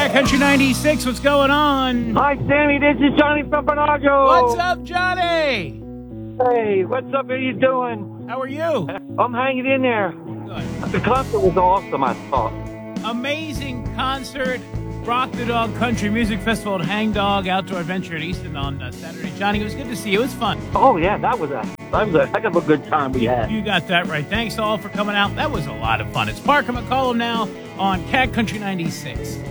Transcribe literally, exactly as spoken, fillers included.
Cat Country ninety-six, what's going on? Hi, Sammy. This is Johnny from Bernardo. What's up, Johnny? Hey, what's up? How you doing? How are you? I'm hanging in there. Good. The concert was awesome, I thought. Amazing concert. Rock the Dog Country Music Festival at Hang Dog Outdoor Adventure at Easton on uh, Saturday. Johnny, it was good to see you. It was fun. Oh, yeah, that was a that was a heck of a good time we had. You got that right. Thanks all for coming out. That was a lot of fun. It's Parker McCollum now on Cat Country ninety-six.